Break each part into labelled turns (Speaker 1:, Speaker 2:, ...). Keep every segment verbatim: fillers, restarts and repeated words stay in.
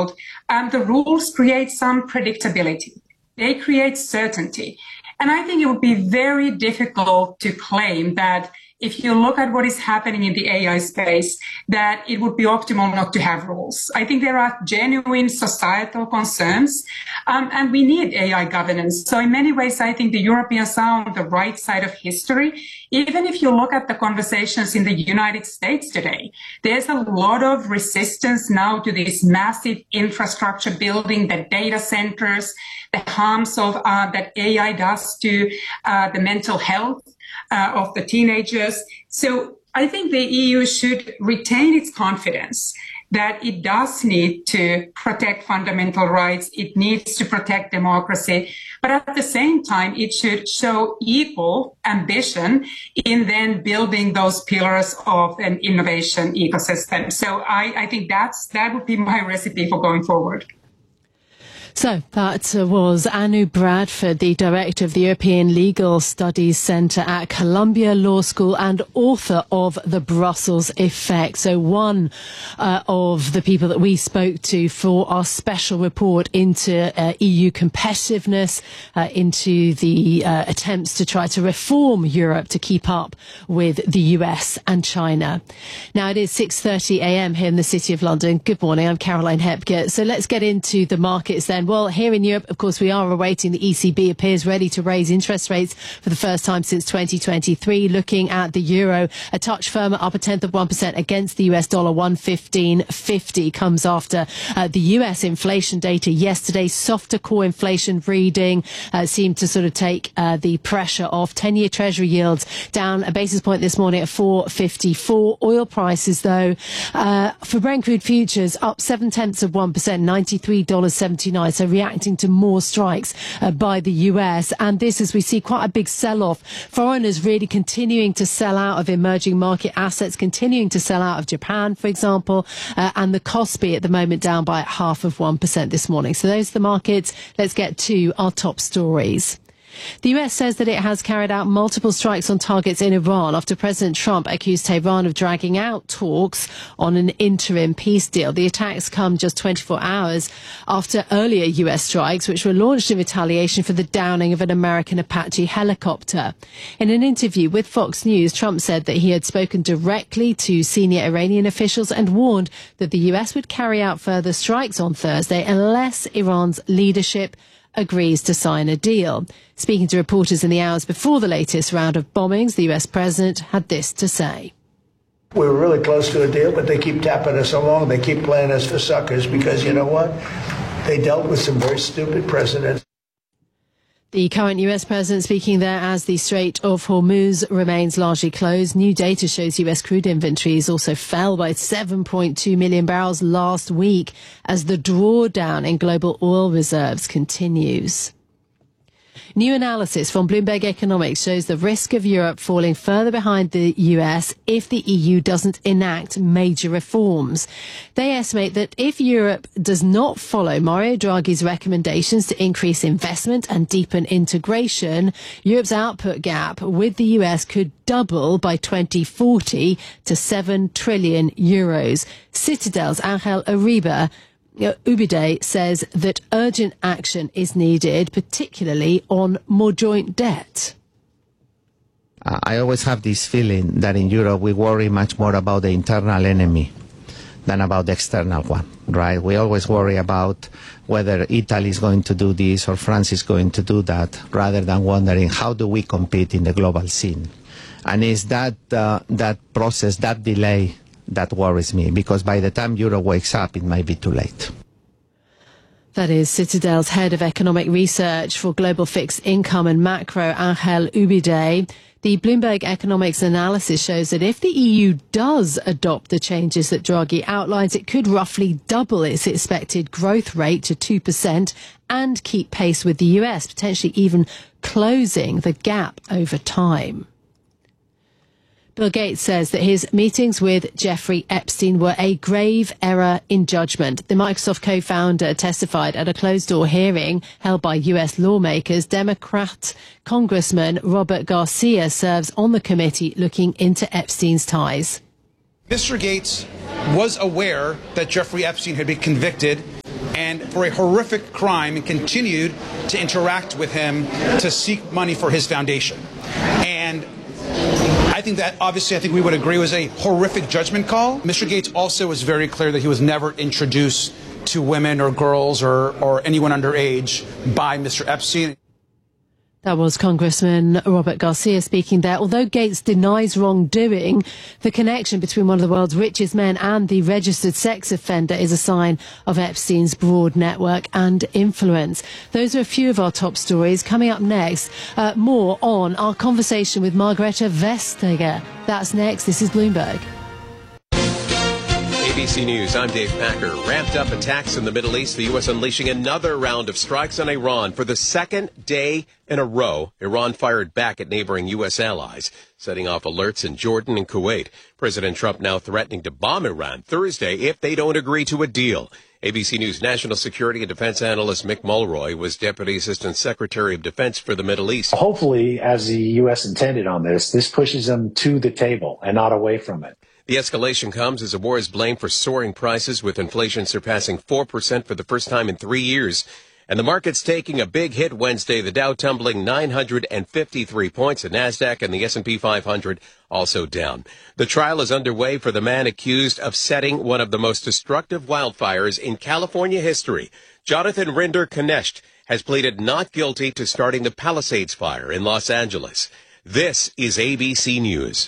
Speaker 1: world, um, the rules create some predictability. They create certainty. And I think it would be very difficult to claim that if you look at what is happening in the A I space, that it would be optimal not to have rules. I think there are genuine societal concerns, um, and we need A I governance. So in many ways, I think the Europeans are on the right side of history. Even if you look at the conversations in the United States today, there's a lot of resistance now to this massive infrastructure building, the data centers, the harms of uh, that A I does to uh, the mental health Uh, of the teenagers. So I think the E U should retain its confidence that it does need to protect fundamental rights. It needs to protect democracy. But at the same time, it should show equal ambition in then building those pillars of an innovation ecosystem. So I, I think that's, that would be my recipe for going forward.
Speaker 2: So that uh, was Anu Bradford, the director of the European Legal Studies Centre at Columbia Law School and author of The Brussels Effect. So one uh, of the people that we spoke to for our special report into uh, E U competitiveness, uh, into the uh, attempts to try to reform Europe to keep up with the U S and China. Now it is six thirty a m here in the City of London. Good morning, I'm Caroline Hepke. So let's get into the markets then. Well, here in Europe, of course, we are awaiting the E C B appears ready to raise interest rates for the first time since twenty twenty-three. Looking at the euro, a touch firmer, up a tenth of one percent against the U S dollar. one fifteen fifty comes after uh, the U S inflation data yesterday. Softer core inflation reading uh, seemed to sort of take uh, the pressure off. ten-year Treasury yields down a basis point this morning at four fifty-four. Oil prices, though, uh, for Brent crude futures up seven tenths of one percent, ninety-three seventy-nine. So reacting to more strikes uh, by the U S. And this, as we see, quite a big sell-off. Foreigners really continuing to sell out of emerging market assets, continuing to sell out of Japan, for example, uh, and the Kospi at the moment down by half of one percent this morning. So those are the markets. Let's get to our top stories. The U S says that it has carried out multiple strikes on targets in Iran after President Trump accused Tehran of dragging out talks on an interim peace deal. The attacks come just twenty-four hours after earlier U S strikes, which were launched in retaliation for the downing of an American Apache helicopter. In an interview with Fox News, Trump said that he had spoken directly to senior Iranian officials and warned that the U S would carry out further strikes on Thursday unless Iran's leadership agrees to sign a deal. Speaking to reporters in the hours before the latest round of bombings, the U S president had this to say.
Speaker 3: We were really close to a deal, but they keep tapping us along. They keep playing us for suckers because, you know what? They dealt with some very stupid precedents.
Speaker 2: The current U S president speaking there as the Strait of Hormuz remains largely closed. New data shows U S crude inventories also fell by seven point two million barrels last week as the drawdown in global oil reserves continues. New analysis from Bloomberg Economics shows the risk of Europe falling further behind the U S if the E U doesn't enact major reforms. They estimate that if Europe does not follow Mario Draghi's recommendations to increase investment and deepen integration, Europe's output gap with the U S could double by twenty forty to seven trillion euros. Citadel's Angel Uribe Ubide says that urgent action is needed, particularly on more joint debt.
Speaker 4: Uh, I always have this feeling that in Europe we worry much more about the internal enemy than about the external one, right? We always worry about whether Italy is going to do this or France is going to do that, rather than wondering how do we compete in the global scene. And it's that, uh, that process, that delay, that worries me, because by the time Europe wakes up, it might be too late.
Speaker 2: That is Citadel's head of economic research for global fixed income and macro, Angel Ubide. The Bloomberg Economics analysis shows that if the E U does adopt the changes that Draghi outlines, it could roughly double its expected growth rate to two percent and keep pace with the U S, potentially even closing the gap over time. Bill Gates says that his meetings with Jeffrey Epstein were a grave error in judgment. The Microsoft co-founder testified at a closed-door hearing held by U S lawmakers. Democrat Congressman Robert Garcia serves on the committee looking into Epstein's ties.
Speaker 5: Mister Gates was aware that Jeffrey Epstein had been convicted and for a horrific crime, and continued to interact with him to seek money for his foundation. And I think that, obviously, I think we would agree was a horrific judgment call. Mister Gates also was very clear that he was never introduced to women or girls or, or anyone underage by Mister Epstein.
Speaker 2: That was Congressman Robert Garcia speaking there. Although Gates denies wrongdoing, the connection between one of the world's richest men and the registered sex offender is a sign of Epstein's broad network and influence. Those are a few of our top stories. Coming up next, uh, more on our conversation with Margrethe Vestager. That's next. This is Bloomberg.
Speaker 6: A B C News, I'm Dave Packer. Ramped up attacks in the Middle East, the U S unleashing another round of strikes on Iran. For the second day in a row, Iran fired back at neighboring U S allies, setting off alerts in Jordan and Kuwait. President Trump now threatening to bomb Iran Thursday if they don't agree to a deal. A B C News national security and defense analyst Mick Mulroy was Deputy Assistant Secretary of Defense for the Middle East.
Speaker 7: Hopefully, as the U S intended on this, this pushes them to the table and not away from it.
Speaker 6: The escalation comes as the war is blamed for soaring prices, with inflation surpassing four percent for the first time in three years. And the market's taking a big hit Wednesday, the Dow tumbling nine hundred fifty-three points, the NASDAQ and the S and P five hundred also down. The trial is underway for the man accused of setting one of the most destructive wildfires in California history. Jonathan Rinder-Knecht has pleaded not guilty to starting the Palisades fire in Los Angeles. This is A B C News.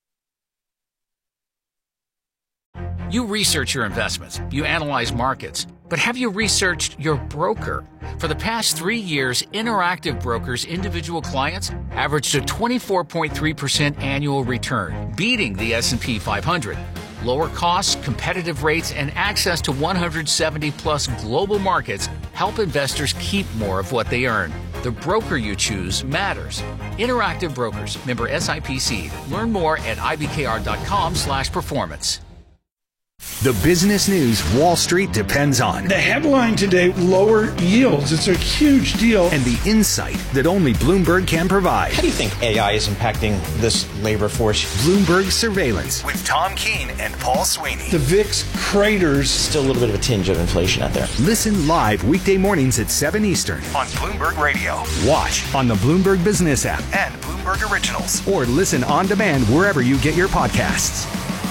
Speaker 8: You research your investments, you analyze markets, but have you researched your broker? For the past three years, Interactive Brokers' individual clients averaged a twenty-four point three percent annual return, beating the S and P five hundred. Lower costs, competitive rates, and access to one hundred seventy plus global markets help investors keep more of what they earn. The broker you choose matters. Interactive Brokers, member S I P C. Learn more at I B K R dot com slash performance.
Speaker 9: The business news Wall Street depends on.
Speaker 10: The headline today, lower yields. It's a huge deal.
Speaker 9: And the insight that only Bloomberg can provide.
Speaker 11: How do you think A I is impacting this labor force?
Speaker 9: Bloomberg Surveillance with Tom Keene and Paul Sweeney.
Speaker 10: The V I X craters.
Speaker 11: Still a little bit of a tinge of inflation out there.
Speaker 9: Listen live weekday mornings at seven Eastern on Bloomberg Radio. Watch on the Bloomberg Business app and Bloomberg Originals. Or listen on demand wherever you get your podcasts.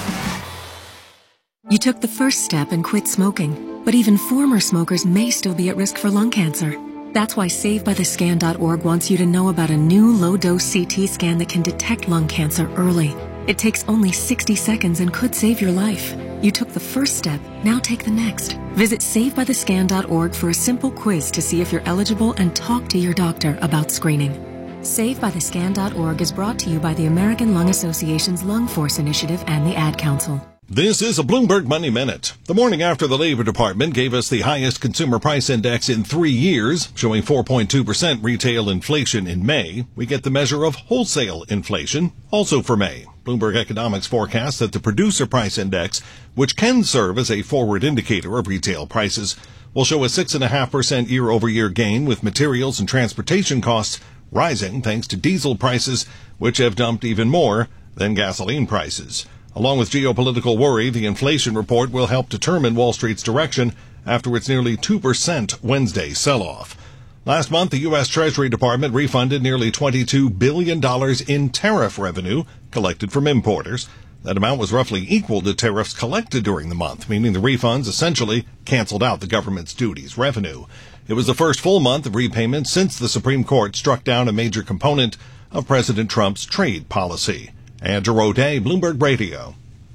Speaker 12: You took the first step and quit smoking, but even former smokers may still be at risk for lung cancer. That's why Save By The Scan dot org wants you to know about a new low-dose C T scan that can detect lung cancer early. It takes only sixty seconds and could save your life. You took the first step, now take the next. Visit Save By The Scan dot org for a simple quiz to see if you're eligible and talk to your doctor about screening. Save By The Scan dot org is brought to you by the American Lung Association's Lung Force Initiative and the Ad Council.
Speaker 13: This is a Bloomberg Money Minute. The morning after the Labor Department gave us the highest consumer price index in three years, showing four point two percent retail inflation in May, we get the measure of wholesale inflation, also for May. Bloomberg Economics forecasts that the producer price index, which can serve as a forward indicator of retail prices, will show a six point five percent year-over-year gain, with materials and transportation costs rising thanks to diesel prices, which have dumped even more than gasoline prices. Along with geopolitical worry, the inflation report will help determine Wall Street's direction after its nearly two percent Wednesday sell-off. Last month, the U S Treasury Department refunded nearly twenty-two billion dollars in tariff revenue collected from importers. That amount was roughly equal to tariffs collected during the month, meaning the refunds essentially canceled out the government's duties revenue. It was the first full month of repayment since the Supreme Court struck down a major component of President Trump's trade policy. Andrew O'Day, Bloomberg Radio.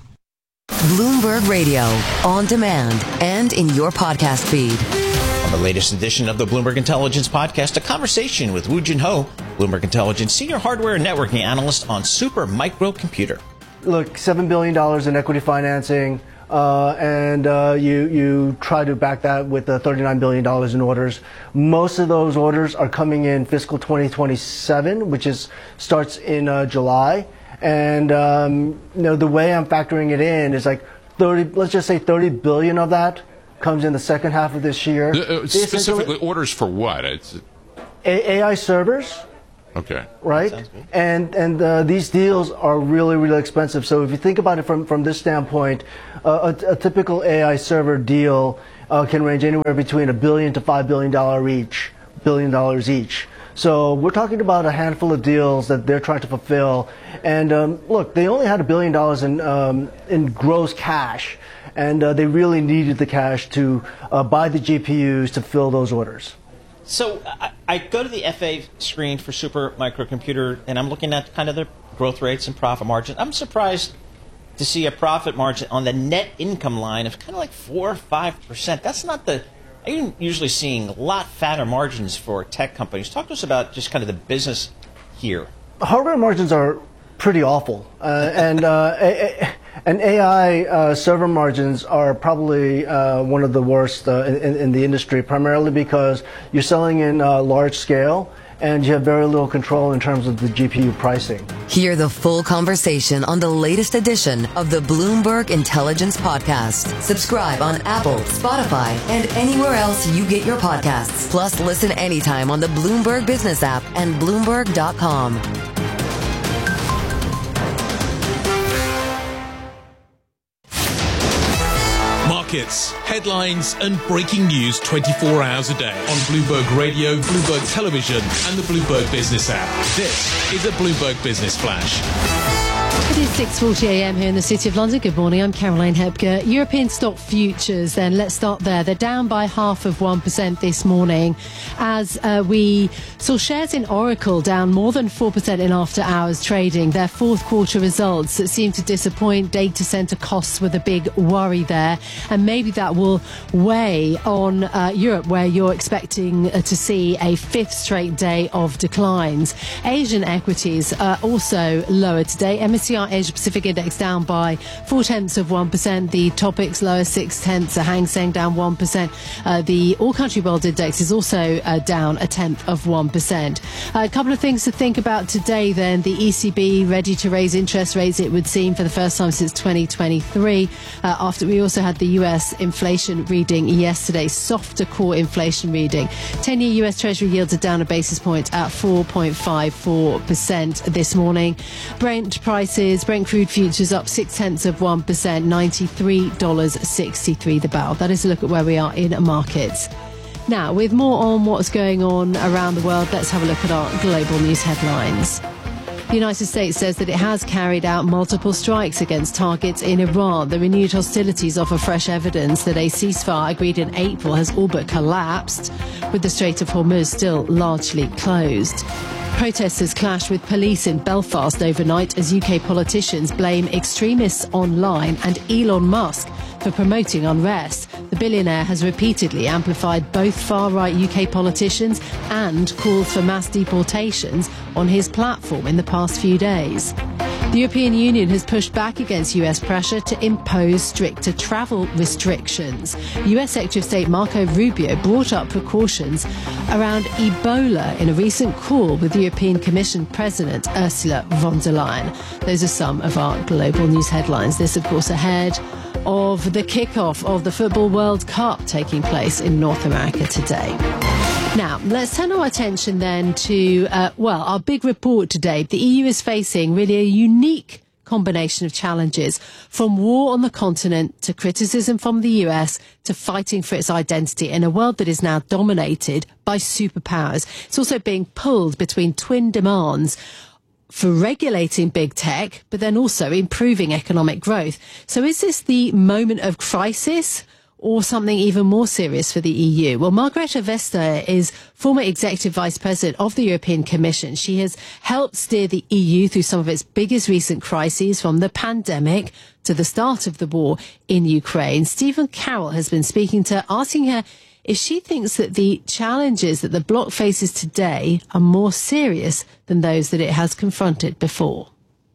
Speaker 14: Bloomberg Radio, on demand and in your podcast feed.
Speaker 11: On the latest edition of the Bloomberg Intelligence Podcast, a conversation with Woo Jin Ho, Bloomberg Intelligence Senior Hardware and Networking Analyst on Super Microcomputer.
Speaker 15: Look, seven billion dollars in equity financing, uh, and uh, you, you try to back that with the thirty-nine billion dollars in orders. Most of those orders are coming in fiscal twenty twenty-seven, which is starts in uh, July. And, um, you know, the way I'm factoring it in is like thirty, let's just say thirty billion of that comes in the second half of this year.
Speaker 16: Uh, specifically orders for what? It's...
Speaker 15: A- AI servers.
Speaker 16: Okay.
Speaker 15: Right? And and uh, these deals are really, really expensive. So if you think about it from, from this standpoint, uh, a, a typical A I server deal uh, can range anywhere between a billion to five billion dollar each, billion dollars each. So we're talking about a handful of deals that they're trying to fulfill. And um, look, they only had a billion dollars in um, in gross cash, and uh, they really needed the cash to uh, buy the G P Us to fill those orders.
Speaker 11: So I, I go to the F A screen for Super Microcomputer, and I'm looking at kind of the growth rates and profit margin. I'm surprised to see a profit margin on the net income line of kind of like four or five percent. That's not the. I'm usually seeing a lot fatter margins for tech companies. Talk to us about just kind of the business here.
Speaker 15: Hardware margins are pretty awful, uh, and uh, a, a, and A I uh, server margins are probably uh, one of the worst uh, in, in the industry, primarily because you're selling in uh, large scale and you have very little control in terms of the G P U pricing.
Speaker 14: Hear the full conversation on the latest edition of the Bloomberg Intelligence Podcast. Subscribe on Apple, Spotify, and anywhere else you get your podcasts. Plus, listen anytime on the Bloomberg Business app and Bloomberg dot com.
Speaker 17: Markets, headlines, and breaking news twenty-four hours a day on Bloomberg Radio, Bloomberg Television, and the Bloomberg Business app. This is a Bloomberg Business Flash.
Speaker 2: It is six forty a m here in the City of London. Good morning, I'm Caroline Hepker. European stock futures, then, let's start there. They're down by half of one percent this morning as uh, we saw shares in Oracle down more than four percent in after-hours trading. Their fourth quarter results that seem to disappoint. Data center costs were the big worry there, and maybe that will weigh on uh, Europe, where you're expecting uh, to see a fifth straight day of declines. Asian equities are also lower today. M S C I Asia Pacific Index down by four tenths of one percent. The Topix lower six tenths. The Hang Seng down one percent. Uh, the All Country World Index is also uh, down a tenth of one percent. Uh, a couple of things to think about today then. The E C B ready to raise interest rates, it would seem, for the first time since twenty twenty-three. Uh, after we also had the U S inflation reading yesterday, softer core inflation reading. ten-year U S Treasury yields are down a basis point at four point five four percent this morning. Brent prices, Brent crude futures up six tenths of one percent, ninety-three dollars and sixty-three cents the barrel. That is a look at where we are in markets. Now, with more on what's going on around the world, let's have a look at our global news headlines. The United States says that it has carried out multiple strikes against targets in Iran. The renewed hostilities offer fresh evidence that a ceasefire agreed in April has all but collapsed, with the Strait of Hormuz still largely closed. Protesters clashed with police in Belfast overnight as U K politicians blame extremists online and Elon Musk for promoting unrest. The billionaire has repeatedly amplified both far-right U K politicians and calls for mass deportations on his platform in the past few days. The European Union has pushed back against U S pressure to impose stricter travel restrictions. U S Secretary of State Marco Rubio brought up precautions around Ebola in a recent call with the European Commission President Ursula von der Leyen. Those are some of our global news headlines. This, of course, ahead of the kickoff of the Football World Cup taking place in North America today. Now, let's turn our attention then to, uh, well, our big report today. The E U is facing really a unique combination of challenges, from war on the continent to criticism from the U S to fighting for its identity in a world that is now dominated by superpowers. It's also being pulled between twin demands for regulating big tech, but then also improving economic growth. So is this the moment of crisis, or something even more serious for the E U? Well, Margrethe Vestager is former Executive Vice President of the European Commission. She has helped steer the E U through some of its biggest recent crises, from the pandemic to the start of the war in Ukraine. Stephen Carroll has been speaking to her, asking her if she thinks that the challenges that the bloc faces today are more serious than those that it has confronted before.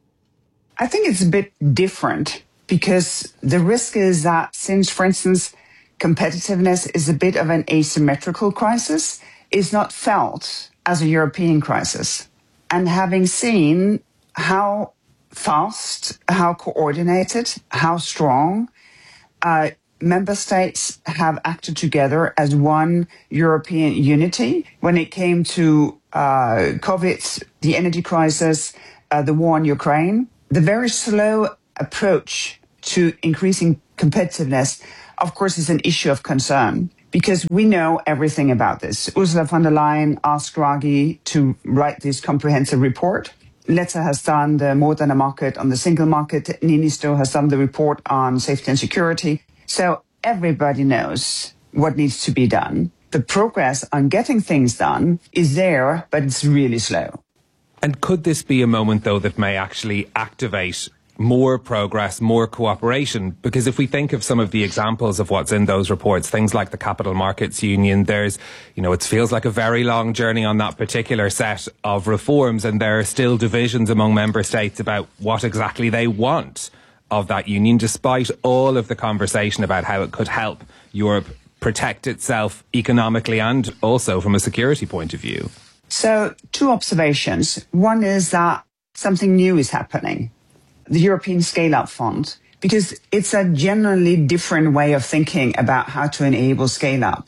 Speaker 18: I think it's a bit different, because the risk is that since, for instance, competitiveness is a bit of an asymmetrical crisis, is not felt as a European crisis. And having seen how fast, how coordinated, how strong uh, member states have acted together as one European unity when it came to uh, COVID, the energy crisis, uh, the war in Ukraine, the very slow approach to increasing competitiveness of course, is an issue of concern because we know everything about this. Ursula von der Leyen asked Draghi to write this comprehensive report. Letta has done the more than a market on the single market. Niinisto has done the report on safety and security. So everybody knows what needs to be done. The progress on getting things done is there, but it's really slow.
Speaker 19: And could this be a moment, though, that may actually activate more progress, more cooperation? Because if we think of some of the examples of what's in those reports, things like the Capital Markets Union, there's, you know, it feels like a very long journey on that particular set of reforms, and there are still divisions among member states about what exactly they want of that union, despite all of the conversation about how it could help Europe protect itself economically and also from a security point of view.
Speaker 18: So, two observations. One is that something new is happening. The European Scale-Up Fund, because it's a generally different way of thinking about how to enable scale-up.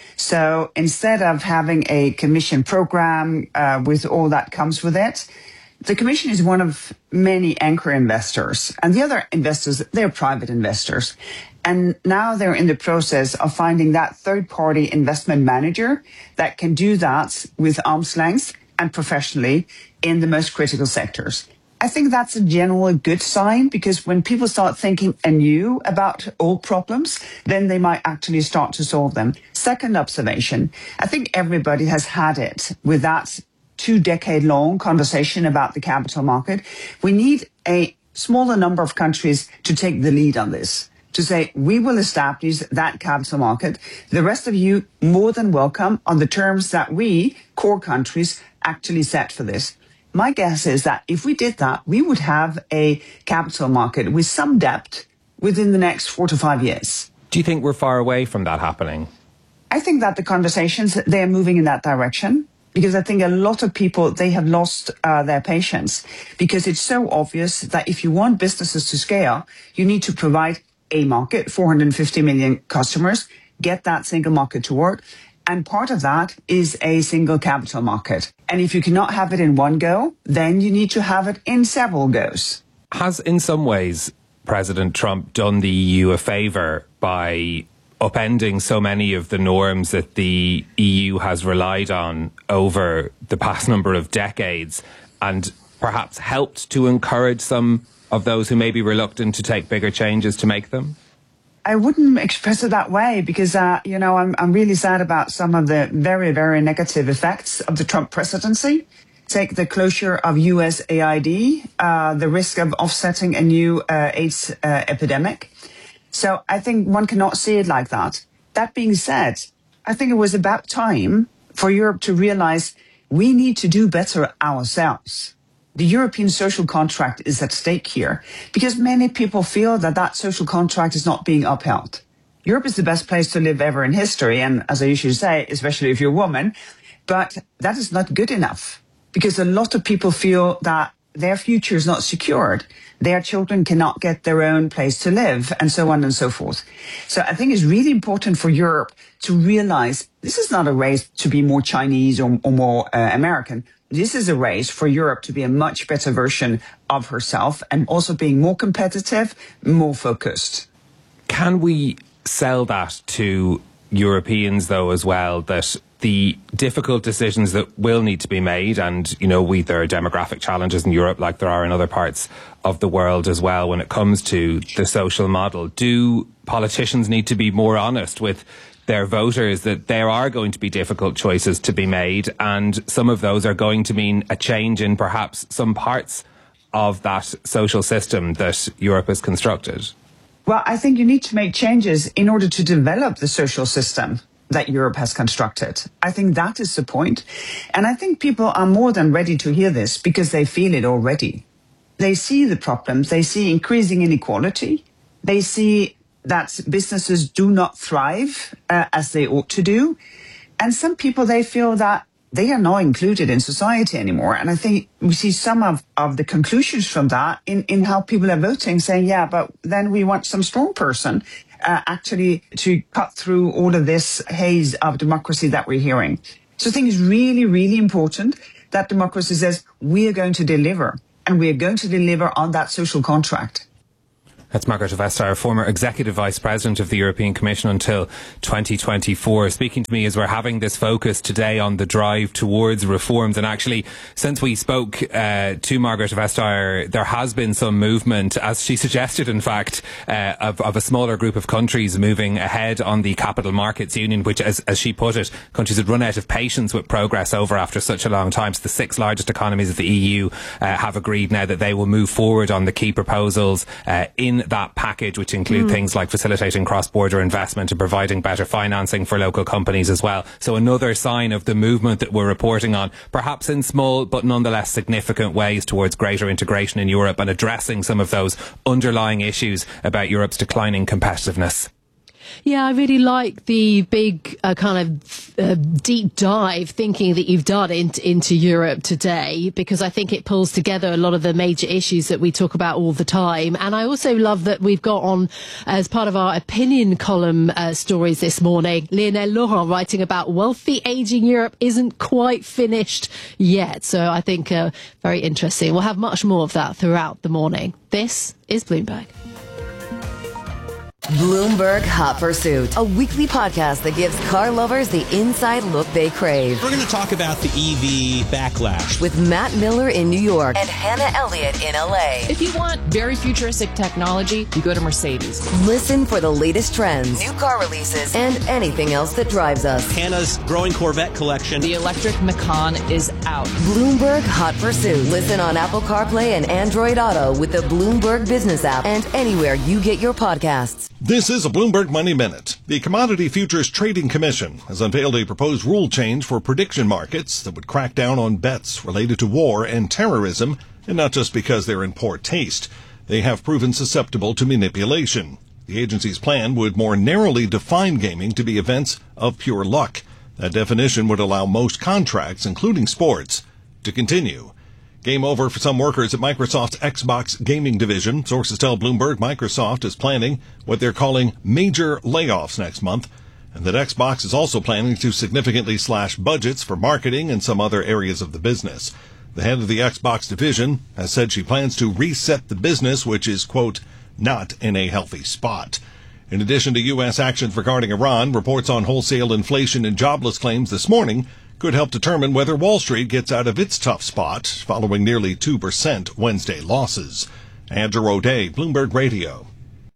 Speaker 18: So instead of having a Commission program uh, with all that comes with it, the Commission is one of many anchor investors. And the other investors, they're private investors. And now they're in the process of finding that third-party investment manager that can do that with arm's length and professionally in the most critical sectors. I think that's a general good sign, because when people start thinking anew about old problems, then they might actually start to solve them. Second observation, I think everybody has had it with that two-decade-long conversation about the capital market. We need a smaller number of countries to take the lead on this, to say, we will establish that capital market. The rest of you, more than welcome on the terms that we, core countries, actually set for this. My guess is that if we did that, we would have a capital market with some depth within the next four to five years.
Speaker 19: Do you think we're far away from that happening?
Speaker 18: I think that the conversations, they're moving in that direction, because I think a lot of people, they have lost uh, their patience, because it's so obvious that if you want businesses to scale, you need to provide a market, four hundred fifty million customers, get that single market to work. And part of that is a single capital market. And if you cannot have it in one go, then you need to have it in several goes.
Speaker 19: Has, in some ways, President Trump done the E U a favour by upending so many of the norms that the E U has relied on over the past number of decades, and perhaps helped to encourage some of those who may be reluctant to take bigger changes to make them?
Speaker 18: I wouldn't express it that way, because, uh, you know, I'm, I'm really sad about some of the very, very negative effects of the Trump presidency. Take the closure of U S A I D, uh, the risk of offsetting a new uh, AIDS uh, epidemic. So I think one cannot see it like that. That being said, I think it was about time for Europe to realize we need to do better ourselves. The European social contract is at stake here, because many people feel that that social contract is not being upheld. Europe is the best place to live ever in history, and as I usually say, especially if you're a woman, but that is not good enough, because a lot of people feel that their future is not secured. Their children cannot get their own place to live, and so on and so forth. So I think it's really important for Europe to realize this is not a race to be more Chinese or, or more uh, American. This is a race for Europe to be a much better version of herself, and also being more competitive, more focused.
Speaker 19: Can we sell that to Europeans, though, as well, that the difficult decisions that will need to be made, and, you know, we, there are demographic challenges in Europe like there are in other parts of the world as well when it comes to the social model. Do politicians need to be more honest with their voters that there are going to be difficult choices to be made, and some of those are going to mean a change in perhaps some parts of that social system that Europe has constructed?
Speaker 18: Well, I think you need to make changes in order to develop the social system that Europe has constructed. I think that is the point. And I think people are more than ready to hear this, because they feel it already. They see the problems. They see increasing inequality. They see that businesses do not thrive uh, as they ought to do. And some people, they feel that they are not included in society anymore. And I think we see some of, of the conclusions from that in, in how people are voting, saying, yeah, but then we want some strong person uh, actually to cut through all of this haze of democracy that we're hearing. So I think it's really, really important that democracy says we are going to deliver, and we are going to deliver on that social contract.
Speaker 19: That's Margrethe Vestager, former Executive Vice President of the European Commission until twenty twenty-four, speaking to me as we're having this focus today on the drive towards reforms. And actually, since we spoke uh, to Margrethe Vestager, there has been some movement, as she suggested, in fact, uh, of, of a smaller group of countries moving ahead on the Capital Markets Union, which, as, as she put it, countries had run out of patience with progress over after such a long time. So the six largest economies of the E U uh, have agreed now that they will move forward on the key proposals uh, in that package, which include mm. things like facilitating cross-border investment and providing better financing for local companies as well. So another sign of the movement that we're reporting on, perhaps in small but nonetheless significant ways towards greater integration in Europe and addressing some of those underlying issues about Europe's declining competitiveness.
Speaker 2: Yeah, I really like the big uh, kind of uh, deep dive thinking that you've done into, into Europe today, because I think it pulls together a lot of the major issues that we talk about all the time. And I also love that we've got on, as part of our opinion column uh, stories this morning, Lionel Laurent writing about wealthy ageing Europe isn't quite finished yet. So I think uh, very interesting. We'll have much more of that throughout the morning. This is Bloomberg.
Speaker 14: Bloomberg Hot Pursuit, a weekly podcast that gives car lovers the inside look they crave.
Speaker 20: We're going to talk about the E V backlash
Speaker 14: with Matt Miller in New York and Hannah Elliott in L A.
Speaker 21: If you want very futuristic technology, you go to Mercedes.
Speaker 14: Listen for the latest trends, new car releases, and anything else that drives us.
Speaker 20: Hannah's growing Corvette collection.
Speaker 21: The electric Macan is out.
Speaker 14: Bloomberg Hot Pursuit. Listen on Apple CarPlay and Android Auto with the Bloomberg Business app and anywhere you get your podcasts.
Speaker 13: This is a Bloomberg Money Minute. The Commodity Futures Trading Commission has unveiled a proposed rule change for prediction markets that would crack down on bets related to war and terrorism, and not just because they're in poor taste. They have proven susceptible to manipulation. The agency's plan would more narrowly define gaming to be events of pure luck. That definition would allow most contracts, including sports, to continue. Game over for some workers at Microsoft's Xbox gaming division. Sources tell Bloomberg Microsoft is planning what they're calling major layoffs next month, and that Xbox is also planning to significantly slash budgets for marketing and some other areas of the business. The head of the Xbox division has said she plans to reset the business, which is, quote, not in a healthy spot. In addition to U S actions regarding Iran, reports on wholesale inflation and jobless claims this morning could help determine whether Wall Street gets out of its tough spot following nearly two percent Wednesday losses. Andrew O'Day, Bloomberg Radio.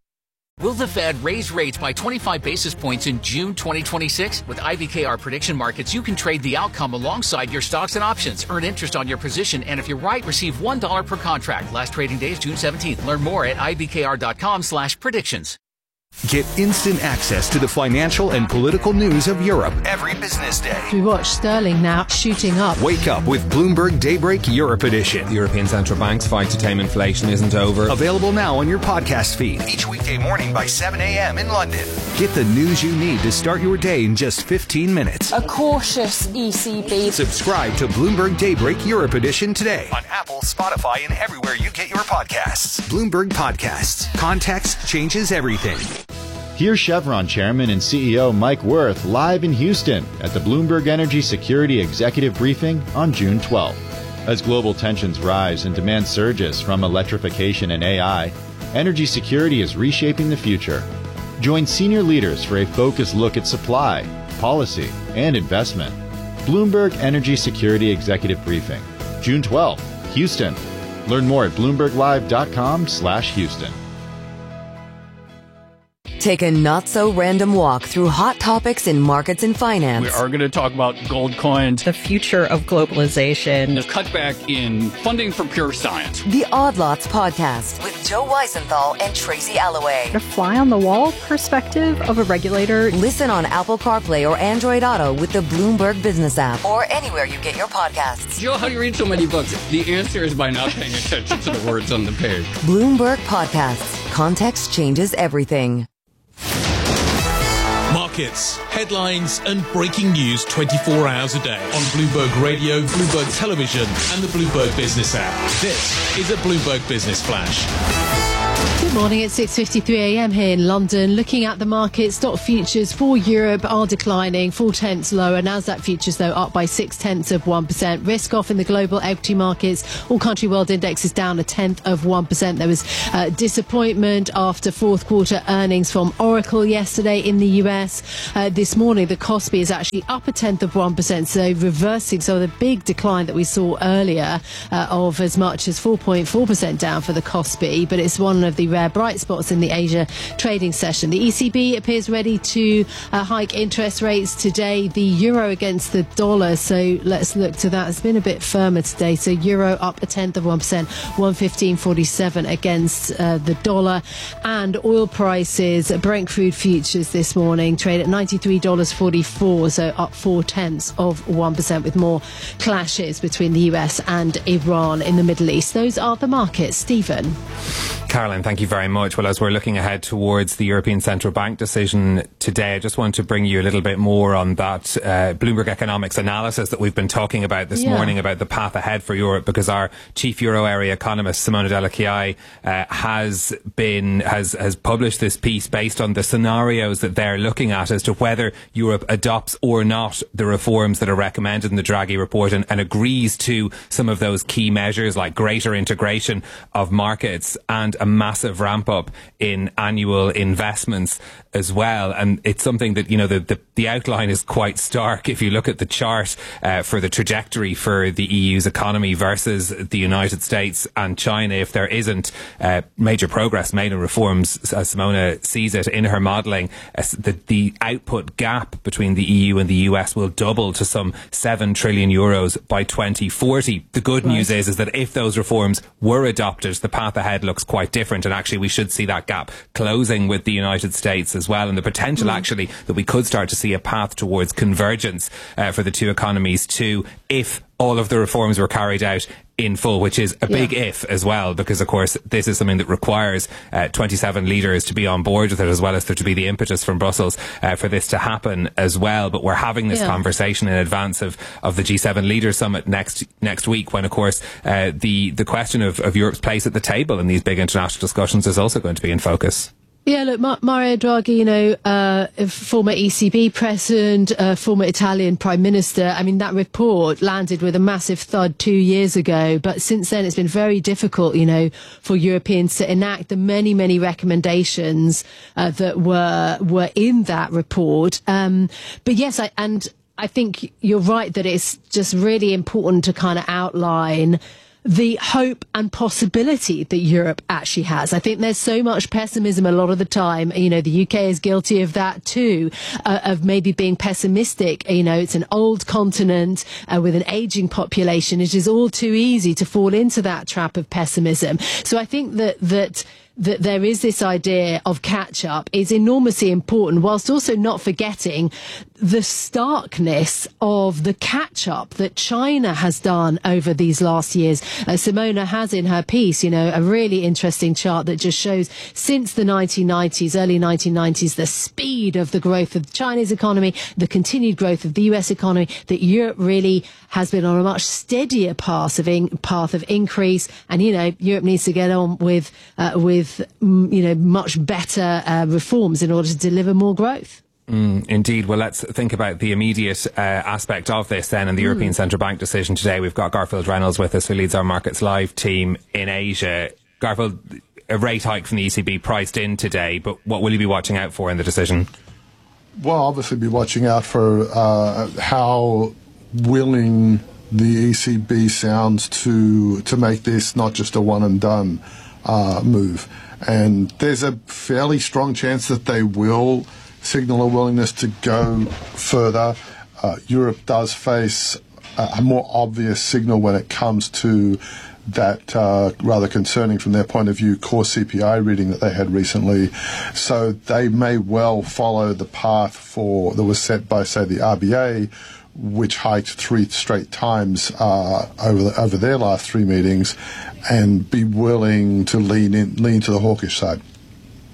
Speaker 8: Will the Fed raise rates by twenty-five basis points in June twenty twenty-six? With I B K R Prediction Markets, you can trade the outcome alongside your stocks and options. Earn interest on your position, and if you're right, receive one dollar per contract. Last trading day is June seventeenth. Learn more at ibkr.com slash predictions.
Speaker 9: Get instant access to the financial and political news of Europe every business day.
Speaker 2: We watch sterling now shooting up.
Speaker 9: Wake up with Bloomberg Daybreak Europe Edition.
Speaker 19: The European Central Bank's fight to tame inflation isn't over.
Speaker 9: Available now on your podcast feed each weekday morning by seven a.m. in London. Get the news you need to start your day in just fifteen minutes.
Speaker 22: A cautious E C B.
Speaker 9: Subscribe to Bloomberg Daybreak Europe Edition today on Apple, Spotify, and everywhere you get your podcasts. Bloomberg Podcasts. Context changes everything.
Speaker 23: Here's Chevron Chairman and C E O Mike Wirth live in Houston at the Bloomberg Energy Security Executive Briefing on June twelfth. As global tensions rise and demand surges from electrification and A I, energy security is reshaping the future. Join senior leaders for a focused look at supply, policy, and investment. Bloomberg Energy Security Executive Briefing, June twelfth, Houston. Learn more at bloomberglive.com slash Houston.
Speaker 14: Take a not-so-random walk through hot topics in markets and finance.
Speaker 24: We are going to talk about gold coins,
Speaker 25: the future of globalization,
Speaker 24: the cutback in funding for pure science.
Speaker 14: The Odd Lots Podcast with Joe Weisenthal and Tracy Alloway.
Speaker 25: The fly-on-the-wall perspective of a regulator.
Speaker 14: Listen on Apple CarPlay or Android Auto with the Bloomberg Business app or anywhere you get your podcasts.
Speaker 24: Joe, how do you read so many books? The answer is by not paying attention to the words on the page.
Speaker 14: Bloomberg Podcasts. Context changes everything.
Speaker 17: Markets, headlines and breaking news twenty-four hours a day on Bloomberg Radio, Bloomberg Television and the Bloomberg Business app. This is a Bloomberg Business Flash.
Speaker 2: Good morning, it's six fifty-three a m here in London. Looking at the markets, stock futures for Europe are declining, four tenths lower. Nasdaq futures, though, up by six tenths of one percent. Risk off in the global equity markets. All country world index is down a tenth of one percent. There was uh, disappointment after fourth quarter earnings from Oracle yesterday in the U S. Uh, this morning, the Kospi is actually up a tenth of one percent, so reversing some of the big decline that we saw earlier uh, of as much as four point four percent down for the Kospi. But it's one of the rare bright spots in the Asia trading session. The E C B appears ready to uh, hike interest rates today. The euro against the dollar, so let's look to that. It's been a bit firmer today. So euro up a tenth of one percent, one fifteen forty-seven against uh, the dollar. And oil prices, Brent crude futures this morning trade at ninety-three dollars forty-four, so up four tenths of one percent, with more clashes between the U S and Iran in the Middle East. Those are the markets. Stephen.
Speaker 19: Caroline, thank you very much. Well, as we're looking ahead towards the European Central Bank decision today, I just want to bring you a little bit more on that uh, Bloomberg Economics analysis that we've been talking about this yeah. morning about the path ahead for Europe, because our chief euro area economist, Simona Della Chiai, uh, has been has has published this piece based on the scenarios that they're looking at as to whether Europe adopts or not the reforms that are recommended in the Draghi report, and, and agrees to some of those key measures like greater integration of markets and a massive ramp up in annual investments as well. And it's something that, you know, the, the, the outline is quite stark. If you look at the chart uh, for the trajectory for the E U's economy versus the United States and China, if there isn't uh, major progress made in reforms, as Simona sees it in her modelling, uh, the, the output gap between the E U and the U S will double to some seven trillion euros by twenty forty. The good right. news is, is that if those reforms were adopted, the path ahead looks quite different, and actually we should see that gap closing with the United States as well, and the potential mm. actually that we could start to see a path towards convergence uh, for the two economies too, if all of the reforms were carried out in full, which is a big yeah. if as well, because of course this is something that requires uh, twenty-seven leaders to be on board with it, as well as there to be the impetus from Brussels uh, for this to happen as well. But we're having this yeah. conversation in advance of, of the G seven Leaders Summit next next week, when of course uh, the, the question of, of Europe's place at the table in these big international discussions is also going to be in focus.
Speaker 2: Yeah, look, Mar- Mario Draghi, you know, uh, former E C B president, uh, former Italian prime minister. I mean, that report landed with a massive thud two years ago. But since then, it's been very difficult, you know, for Europeans to enact the many, many recommendations uh, that were were in that report. Um, but yes, I, and I think you're right that it's just really important to kind of outline the hope and possibility that Europe actually has. I think there's so much pessimism a lot of the time. You know, the U K is guilty of that too, uh, of maybe being pessimistic. You know, it's an old continent uh, with an aging population. It is all too easy to fall into that trap of pessimism. So I think that, that, that there is this idea of catch up is enormously important, whilst also not forgetting the starkness of the catch up that China has done over these last years. Uh, Simona has in her piece, you know, a really interesting chart that just shows since the nineteen nineties, early nineteen nineties, the speed of the growth of the Chinese economy, the continued growth of the U S economy, that Europe really has been on a much steadier path of in, path of increase. And, you know, Europe needs to get on with, uh, with, mm, you know, much better uh, reforms in order to deliver more growth.
Speaker 19: Mm, indeed. Well, let's think about the immediate uh, aspect of this then, and the mm. European Central Bank decision today. We've got Garfield Reynolds with us, who leads our Markets Live team in Asia. Garfield, a rate hike from the E C B priced in today, but what will you be watching out for in the decision?
Speaker 1: Well, obviously be watching out for uh, how willing the E C B sounds to to make this not just a one and done uh, move. And there's a fairly strong chance that they will signal a willingness to go further. Uh, Europe does face a, a more obvious signal when it comes to that uh, rather concerning from their point of view core C P I reading that they had recently. So they may well follow the path for that was set by, say, the R B A, which hiked three straight times uh, over the, over their last three meetings, and be willing to lean in, lean to the hawkish side.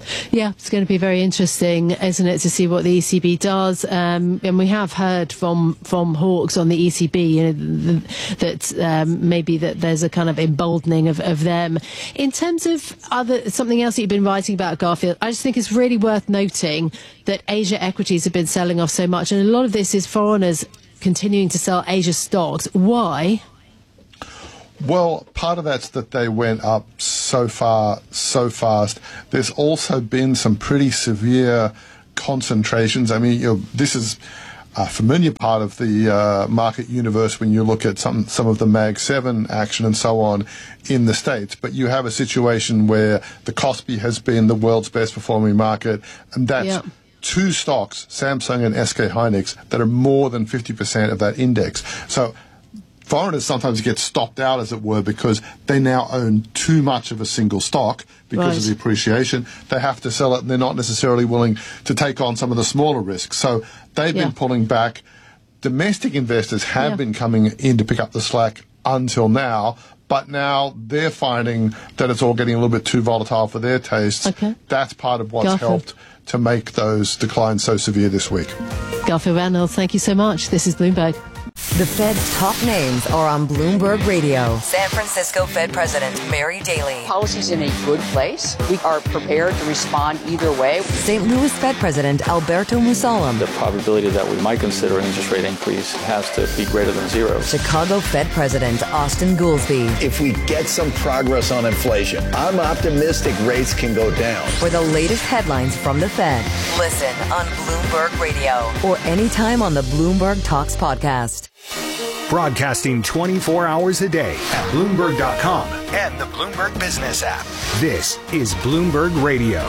Speaker 2: Yeah, it's going to be very interesting, isn't it, to see what the E C B does. Um, and we have heard from from hawks on the E C B, you know, that um, maybe that there's a kind of emboldening of, of them. In terms of other something else that you've been writing about, Garfield, I just think it's really worth noting that Asia equities have been selling off so much, and a lot of this is foreigners continuing to sell Asia stocks. Why?
Speaker 1: Well, part of that's that they went up so far, so fast. There's also been some pretty severe concentrations. I mean, you know, this is a familiar part of the uh, market universe when you look at some some of the Mag seven action and so on in the States. But you have a situation where the Kospi has been the world's best performing market, and that's
Speaker 2: yeah.
Speaker 1: two stocks, Samsung and S K Hynix, that are more than fifty percent of that index. So foreigners sometimes get stopped out, as it were, because they now own too much of a single stock because
Speaker 2: right.
Speaker 1: of the appreciation. They have to sell it, and they're not necessarily willing to take on some of the smaller risks. So they've
Speaker 2: yeah.
Speaker 1: been pulling back. Domestic investors have
Speaker 2: yeah.
Speaker 1: been coming in to pick up the slack until now, but now they're finding that it's all getting a little bit too volatile for their tastes.
Speaker 2: Okay.
Speaker 1: That's part of what's
Speaker 2: Garfield.
Speaker 1: helped to make those declines so severe this week.
Speaker 2: Garfield Reynolds, thank you so much. This is Bloomberg.
Speaker 14: The Fed's top names are on Bloomberg Radio. San Francisco Fed President Mary Daly.
Speaker 3: Policy's in a good place. We are prepared to respond either way.
Speaker 14: Saint Louis Fed President Alberto Musalem.
Speaker 4: The probability that we might consider an interest rate increase has to be greater than zero.
Speaker 14: Chicago Fed President Austin Goolsbee.
Speaker 5: If we get some progress on inflation, I'm optimistic rates can go down.
Speaker 14: For the latest headlines from the Fed, listen on Bloomberg Radio or anytime on the Bloomberg Talks podcast.
Speaker 9: Broadcasting twenty-four hours a day at Bloomberg dot com and the Bloomberg Business app. This is Bloomberg Radio.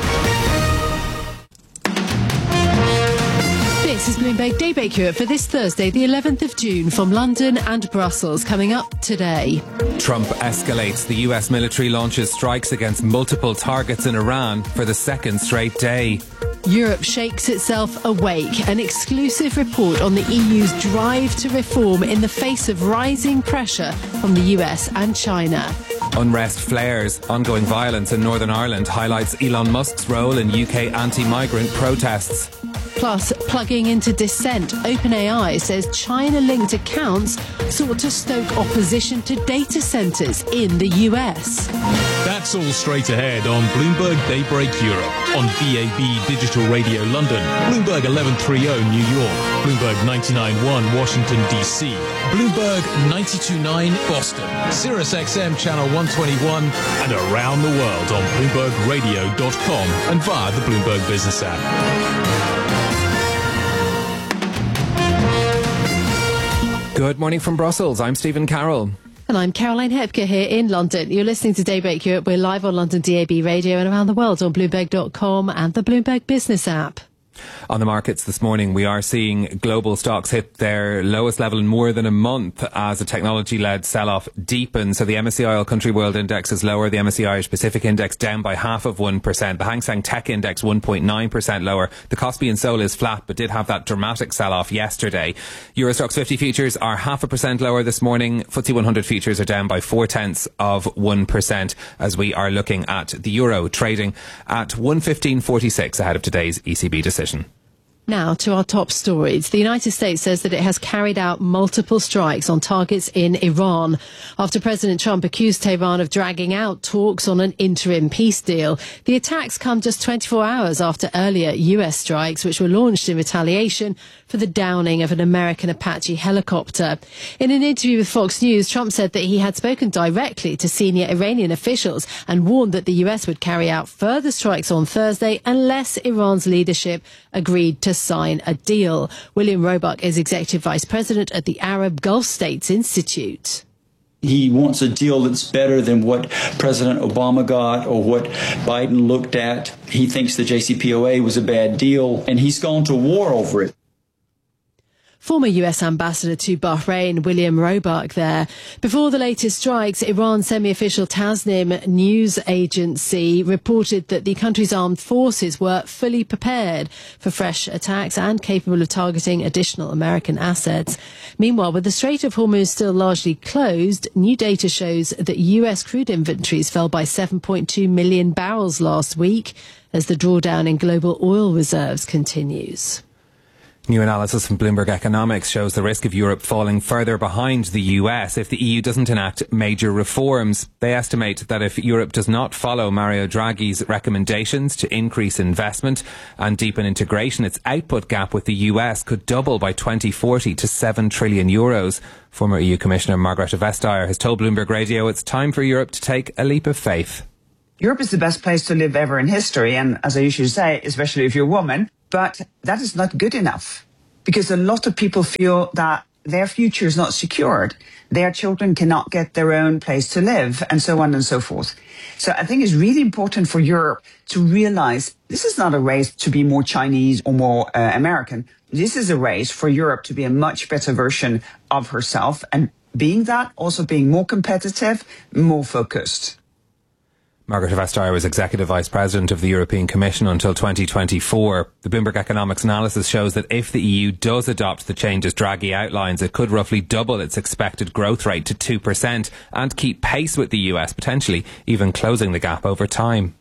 Speaker 2: This is Bloomberg Daybreak Europe for this Thursday, the eleventh of June, from London and Brussels. Coming up today.
Speaker 19: Trump escalates. The U S military launches strikes against multiple targets in Iran for the second straight day.
Speaker 2: Europe shakes itself awake. An exclusive report on the E U's drive to reform in the face of rising pressure from the U S and China.
Speaker 19: Unrest flares. Ongoing violence in Northern Ireland highlights Elon Musk's role in U K anti-migrant protests.
Speaker 2: Plus, plugging into dissent, OpenAI says China-linked accounts sought to stoke opposition to data centres in the U S.
Speaker 17: That's all straight ahead on Bloomberg Daybreak Europe, on B A B Digital Radio London, Bloomberg eleven thirty New York, Bloomberg ninety-nine point one Washington, D C, Bloomberg ninety-two point nine Boston, Sirius X M Channel one twenty-one, and around the world on Bloomberg Radio dot com and via the Bloomberg Business app.
Speaker 19: Good morning from Brussels. I'm Stephen Carroll.
Speaker 2: And I'm Caroline Hepker here in London. You're listening to Daybreak Europe. We're live on London D A B Radio and around the world on Bloomberg dot com and the Bloomberg Business app.
Speaker 19: On the markets this morning, we are seeing global stocks hit their lowest level in more than a month as a technology-led sell-off deepens. So the M S C I All Country World Index is lower. The M S C I Irish Pacific Index down by half of one percent. The Hang Seng Tech Index one point nine percent lower. The Kospi in Seoul is flat, but did have that dramatic sell-off yesterday. Euro Stoxx fifty futures are half a percent lower this morning. F T S E one hundred futures are down by four tenths of one percent as we are looking at the euro trading at one fifteen forty-six ahead of today's E C B decision.
Speaker 2: Now to our top stories. The United States says that it has carried out multiple strikes on targets in Iran after President Trump accused Tehran of dragging out talks on an interim peace deal. The attacks come just twenty-four hours after earlier U S strikes, which were launched in retaliation for the downing of an American Apache helicopter. In an interview with Fox News, Trump said that he had spoken directly to senior Iranian officials and warned that the U S would carry out further strikes on Thursday unless Iran's leadership agreed to sign a deal. William Roebuck is Executive Vice President at the Arab Gulf States Institute.
Speaker 6: He wants a deal that's better than what President Obama got or what Biden looked at. He thinks the J C P O A was a bad deal, and he's gone to war over it.
Speaker 2: Former U S Ambassador to Bahrain, William Roebuck there. Before the latest strikes, Iran's semi-official Tasnim news agency reported that the country's armed forces were fully prepared for fresh attacks and capable of targeting additional American assets. Meanwhile, with the Strait of Hormuz still largely closed, new data shows that U S crude inventories fell by seven point two million barrels last week. as the drawdown in global oil reserves continues.
Speaker 19: New analysis from Bloomberg Economics shows the risk of Europe falling further behind the U S if the E U doesn't enact major reforms. They estimate that if Europe does not follow Mario Draghi's recommendations to increase investment and deepen integration, its output gap with the U S could double by twenty forty to seven trillion euros. Former E U Commissioner Margrethe Vestager has told Bloomberg Radio it's time for Europe to take a leap of faith.
Speaker 18: Europe is the best place to live ever in history, and as I usually say, especially if you're a woman, but that is not good enough because a lot of people feel that their future is not secured. Their children cannot get their own place to live, and so on and so forth. So I think it's really important for Europe to realize this is not a race to be more Chinese or more uh, American. This is a race for Europe to be a much better version of herself, and being that, also being more competitive, more focused.
Speaker 19: Margrethe Vestager was Executive Vice President of the European Commission until twenty twenty-four. The Bloomberg Economics analysis shows that if the E U does adopt the changes Draghi outlines, it could roughly double its expected growth rate to two percent and keep pace with the U S, potentially even closing the gap over time.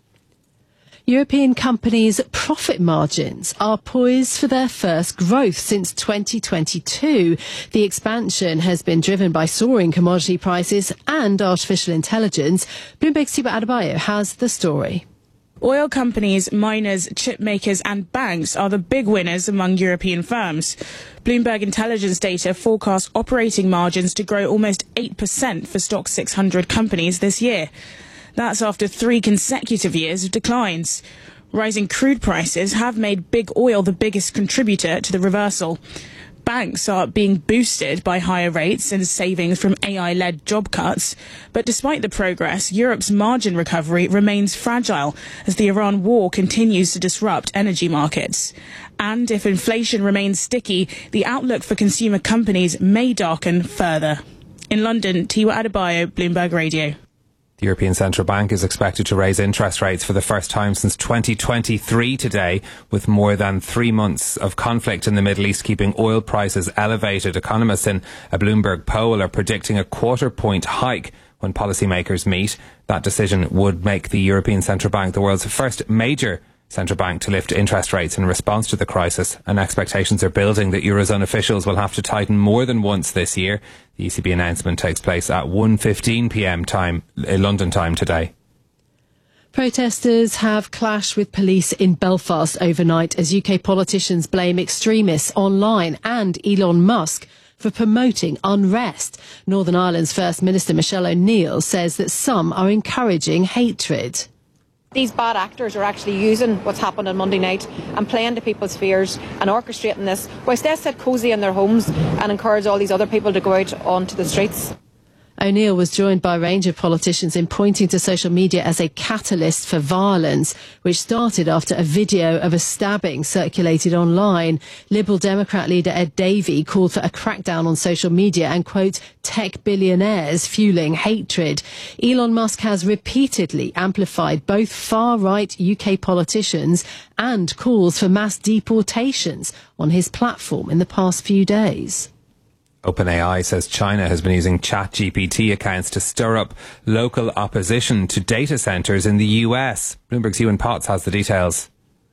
Speaker 2: European companies' profit margins are poised for their first growth since twenty twenty-two. The expansion has been driven by soaring commodity prices and artificial intelligence. Bloomberg's Tiba Adebayo has the story.
Speaker 7: Oil companies, miners, chip makers and banks are the big winners among European firms. Bloomberg intelligence data forecasts operating margins to grow almost eight percent for Stoxx six hundred companies this year. That's after three consecutive years of declines. Rising crude prices have made big oil the biggest contributor to the reversal. Banks are being boosted by higher rates and savings from A I-led job cuts. But despite the progress, Europe's margin recovery remains fragile as the Iran war continues to disrupt energy markets. And if inflation remains sticky, the outlook for consumer companies may darken further. In London, Tiwa Adebayo, Bloomberg Radio.
Speaker 19: The European Central Bank is expected to raise interest rates for the first time since twenty twenty-three today, with more than three months of conflict in the Middle East keeping oil prices elevated. Economists in a Bloomberg poll are predicting a quarter point hike when policymakers meet. That decision would make the European Central Bank the world's first major central bank to lift interest rates in response to the crisis, and expectations are building that Eurozone officials will have to tighten more than once this year. The E C B announcement takes place at one fifteen p m time, London time today.
Speaker 2: Protesters have clashed with police in Belfast overnight as U K politicians blame extremists online and Elon Musk for promoting unrest. Northern Ireland's First Minister Michelle O'Neill says that some are encouraging hatred.
Speaker 10: These bad actors are actually using what's happened on Monday night and playing to people's fears and orchestrating this, whilst they sit cosy in their homes and encourage all these other people to go out onto the streets.
Speaker 2: O'Neill was joined by a range of politicians in pointing to social media as a catalyst for violence, which started after a video of a stabbing circulated online. Liberal Democrat leader Ed Davey called for a crackdown on social media and, quote, tech billionaires fueling hatred. Elon Musk has repeatedly amplified both far-right U K politicians and calls for mass deportations on his platform in the past few days.
Speaker 19: OpenAI says China has been using ChatGPT accounts to stir up local opposition to data centres in the U S. Bloomberg's Ewan Potts has the details.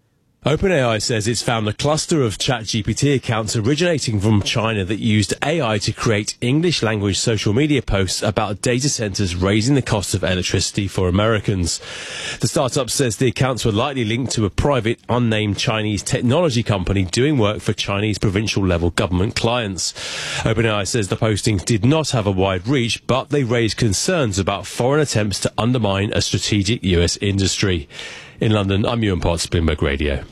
Speaker 11: OpenAI says it's found a cluster of ChatGPT accounts originating from China that used A I to create English-language social media posts about data centres raising the cost of electricity for Americans. The startup says the accounts were likely linked to a private, unnamed Chinese technology company doing work for Chinese provincial-level government clients. OpenAI says the postings did not have a wide reach, but they raised concerns about foreign attempts to undermine a strategic U S industry. In London, I'm Ewan Potts, Bloomberg Radio.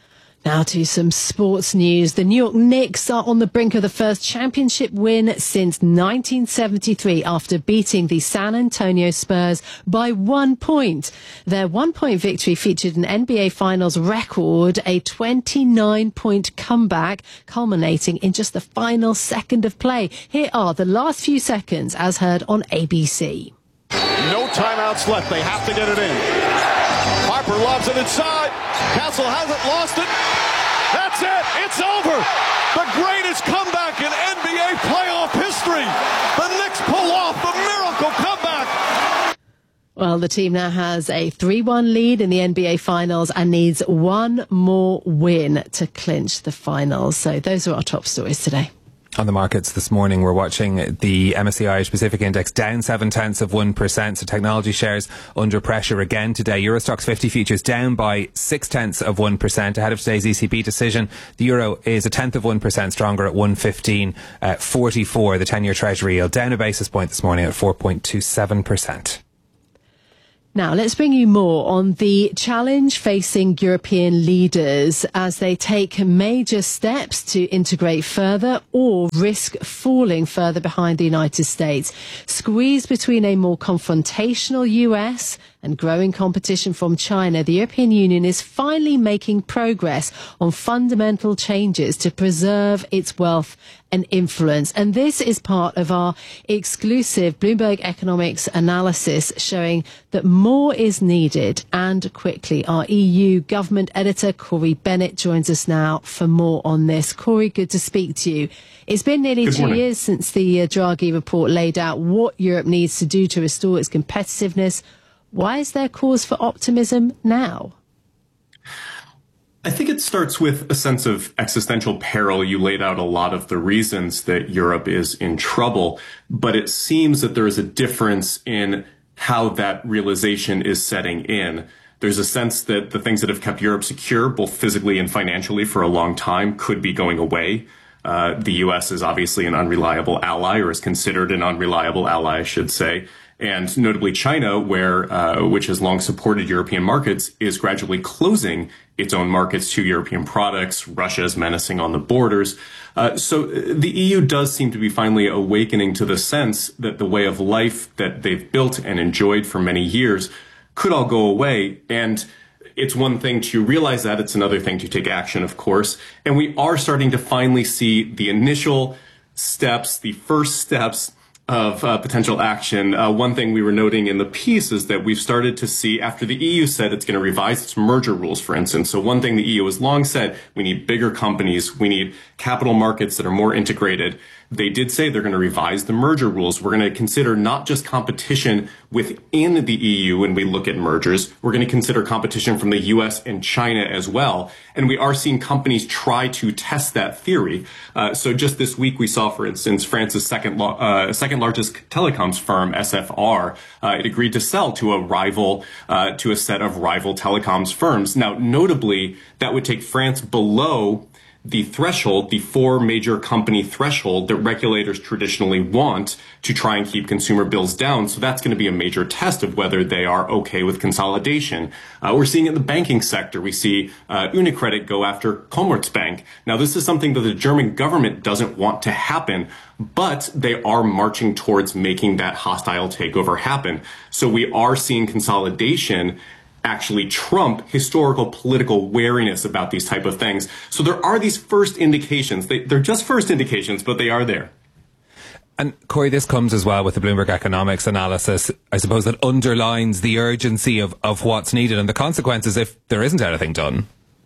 Speaker 2: Now to some sports news. The New York Knicks are on the brink of the first championship win since nineteen seventy-three after beating the San Antonio Spurs by one point. Their one-point victory featured an N B A Finals record, a twenty-nine point comeback culminating in just the final second of play. Here are the last few seconds as heard on A B C.
Speaker 12: No timeouts left. They have to get it in. Harper lobs it inside. Castle hasn't lost it. That's it. It's over. The greatest comeback in N B A playoff history. The Knicks pull off the miracle comeback.
Speaker 2: Well, the team now has a three one lead in the N B A Finals and needs one more win to clinch the finals. So those are our top stories today.
Speaker 19: On the markets this morning, we're watching the M S C I Irish Pacific Index down seven tenths of one percent. So technology shares under pressure again today. Euro Stoxx fifty futures down by six tenths of one percent ahead of today's E C B decision. The euro is a tenth of one percent stronger at one fifteen forty-four. The ten-year Treasury yield down a basis point this morning at four point two seven percent.
Speaker 2: Now, let's bring you more on the challenge facing European leaders as they take major steps to integrate further or risk falling further behind the United States. Squeezed between a more confrontational U S and growing competition from China, the European Union is finally making progress on fundamental changes to preserve its wealth and influence. And this is part of our exclusive Bloomberg Economics analysis showing that more is needed and quickly. Our E U government editor, Corey Bennett, joins us now for more on this. Corey, good to speak to you. It's been nearly
Speaker 13: Good
Speaker 2: two
Speaker 13: morning.
Speaker 2: years since the uh, Draghi report laid out what Europe needs to do to restore its competitiveness. Why is there cause for optimism now?
Speaker 13: I think it starts with a sense of existential peril. You laid out a lot of the reasons that Europe is in trouble, but it seems that there is a difference in how that realization is setting in. There's a sense that the things that have kept Europe secure, both physically and financially for a long time, could be going away. Uh, the U S is obviously an unreliable ally, or is considered an unreliable ally, I should say. And notably China, where uh, which has long supported European markets, is gradually closing its own markets to European products. Russia is menacing on the borders. Uh, so the E U does seem to be finally awakening to the sense that the way of life that they've built and enjoyed for many years could all go away. And it's one thing to realize that. It's another thing to take action, of course. And we are starting to finally see the initial steps, the first steps of uh, potential action. Uh, one thing we were noting in the piece is that we've started to see, after the E U said it's going to revise its merger rules, for instance. So one thing the E U has long said, we need bigger companies, we need capital markets that are more integrated. They did say they're going to revise the merger rules. We're going to consider not just competition within the E U when we look at mergers. We're going to consider competition from the U S and China as well. And we are seeing companies try to test that theory. Uh, so just this week we saw, for instance, France's second uh, second largest telecoms firm, S F R. Uh, it agreed to sell to a rival, uh, to a set of rival telecoms firms. Now, notably, that would take France below the threshold, the four major company threshold that regulators traditionally want to try and keep consumer bills down. So that's going to be a major test of whether they are okay with consolidation. Uh, we're seeing it in the banking sector. We see uh, Unicredit go after Commerzbank. Now, this is something that the German government doesn't want to happen, but they are marching towards making that hostile takeover happen. So we are seeing consolidation actually trump historical political wariness about these type of things. So there are these first indications. They, they're just first indications, but they are there.
Speaker 19: And Corey, this comes as well with the Bloomberg Economics analysis, I suppose, that underlines the urgency of, of what's needed and the consequences if there isn't anything done.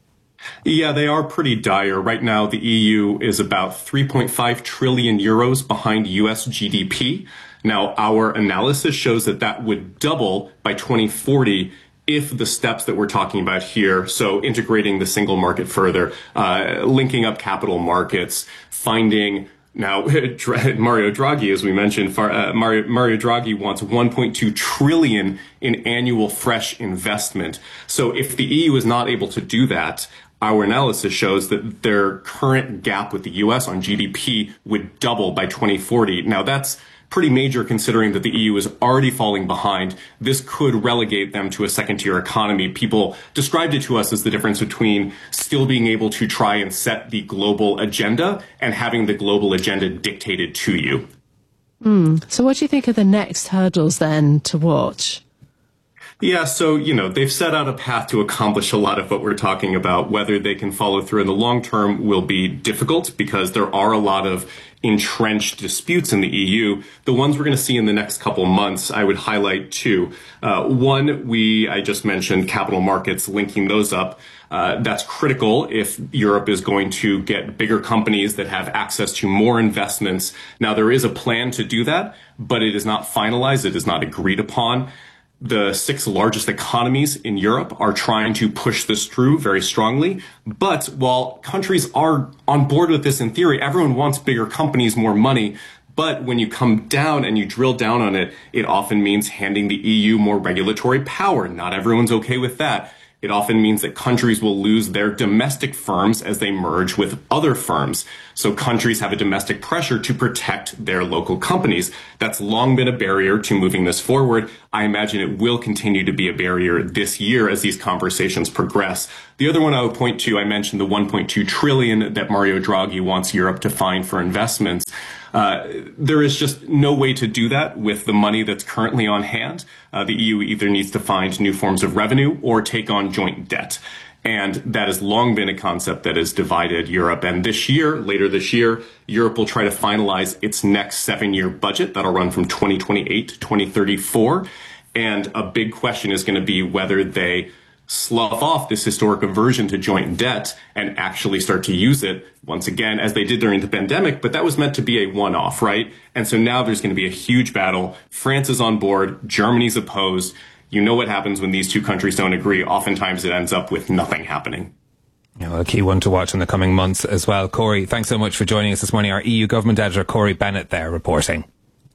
Speaker 13: Yeah, they are pretty dire. Right now, the E U is about three point five trillion euros behind U S G D P. Now, our analysis shows that that would double by twenty forty if the steps that we're talking about here, so integrating the single market further, uh, linking up capital markets, finding now Mario Draghi, as we mentioned, uh, Mario, Mario Draghi wants one point two trillion in annual fresh investment. So if the E U is not able to do that, our analysis shows that their current gap with the U S on G D P would double by twenty forty. Now that's pretty major considering that the E U is already falling behind. This could relegate them to a second-tier economy. People described it to us as the difference between still being able to try and set the global agenda and having the global agenda dictated to you.
Speaker 2: Mm. So what do you think are the next hurdles then to watch?
Speaker 13: Yeah, so, you know, they've set out a path to accomplish a lot of what we're talking about. Whether they can follow through in the long term will be difficult because there are a lot of entrenched disputes in the E U. The ones we're going to see in the next couple months, I would highlight two. Uh, one, we, I just mentioned capital markets, linking those up. Uh, that's critical if Europe is going to get bigger companies that have access to more investments. Now, there is a plan to do that, but it is not finalized. It is not agreed upon. The six largest economies in Europe are trying to push this through very strongly. But while countries are on board with this in theory, everyone wants bigger companies, more money. But when you come down and you drill down on it, it often means handing the E U more regulatory power. Not everyone's okay with that. It often means that countries will lose their domestic firms as they merge with other firms. So countries have a domestic pressure to protect their local companies. That's long been a barrier to moving this forward. I imagine it will continue to be a barrier this year as these conversations progress. The other one I would point to, I mentioned the one point two trillion dollars that Mario Draghi wants Europe to find for investments. Uh, there is just no way to do that with the money that's currently on hand. Uh, the E U either needs to find new forms of revenue or take on joint debt. And that has long been a concept that has divided Europe. And this year, later this year, Europe will try to finalize its next seven-year budget that'll run from twenty twenty-eight to twenty thirty-four. And a big question is going to be whether they slough off this historic aversion to joint debt and actually start to use it once again, as they did during the pandemic. But that was meant to be a one-off, right? And so now there's going to be a huge battle. France is on board. Germany's opposed. You know what happens when these two countries don't agree. Oftentimes it ends up with nothing happening.
Speaker 19: Yeah, well, a key one to watch in the coming months as well. Corey, thanks so much for joining us this morning. Our E U government editor, Corey Bennett, there reporting.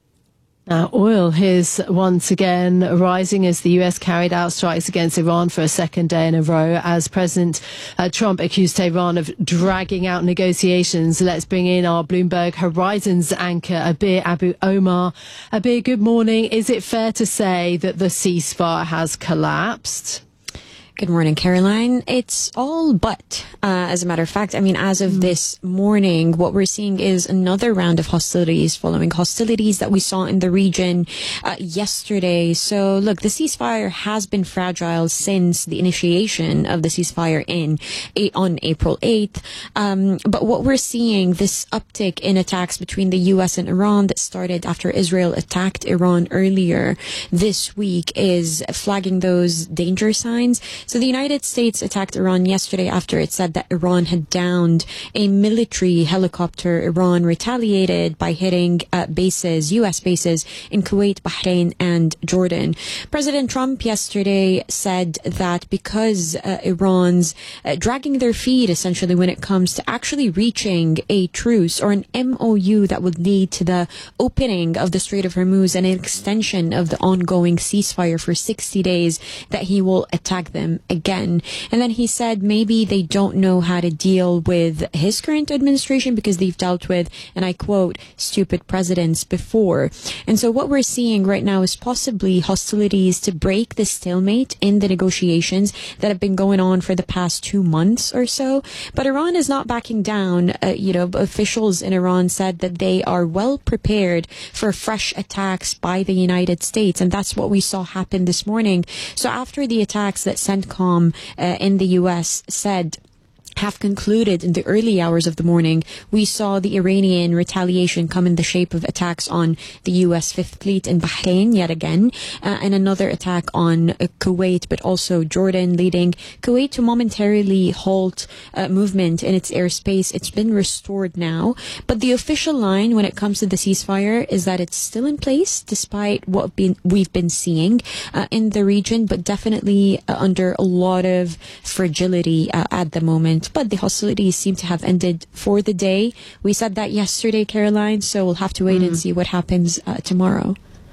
Speaker 2: Now, oil is once again rising as the U S carried out strikes against Iran for a second day in a row as President uh, Trump accused Tehran of dragging out negotiations. Let's bring in our Bloomberg Horizons anchor, Abir Abu Omar. Abir, good morning. Is it fair to say that the ceasefire has collapsed?
Speaker 8: Good morning, Caroline. It's all but, uh, as a matter of fact, I mean, as of this morning, what we're seeing is another round of hostilities following hostilities that we saw in the region uh, yesterday. So, look, the ceasefire has been fragile since the initiation of the ceasefire in on April eighth. Um, but what we're seeing, this uptick in attacks between the U S and Iran that started after Israel attacked Iran earlier this week, is flagging those danger signs. So the United States attacked Iran yesterday after it said that Iran had downed a military helicopter. Iran retaliated by hitting uh, bases, U S bases in Kuwait, Bahrain, and Jordan. President Trump yesterday said that because uh, Iran's uh, dragging their feet essentially when it comes to actually reaching a truce or an M O U that would lead to the opening of the Strait of Hormuz and an extension of the ongoing ceasefire for sixty days, that he will attack them again. And then he said maybe they don't know how to deal with his current administration because they've dealt with, and I quote, stupid presidents before. And so what we're seeing right now is possibly hostilities to break the stalemate in the negotiations that have been going on for the past two months or so. But Iran is not backing down. Uh, you know, officials in Iran said that they are well prepared for fresh attacks by the United States. And that's what we saw happen this morning. So after the attacks that CENTCOM uh, in the U S said have concluded in the early hours of the morning, we saw the Iranian retaliation come in the shape of attacks on the U S Fifth Fleet in Bahrain yet again, uh, and another attack on uh, Kuwait, but also Jordan, leading Kuwait to momentarily halt uh, movement in its airspace. It's been restored now, but the official line when it comes to the ceasefire is that it's still in place despite what been, we've been seeing uh, in the region, but definitely uh, under a lot of fragility uh, at the moment. But the hostilities seem to have ended for the day. We said that yesterday, Caroline, so we'll have to wait mm. and see what happens uh, tomorrow.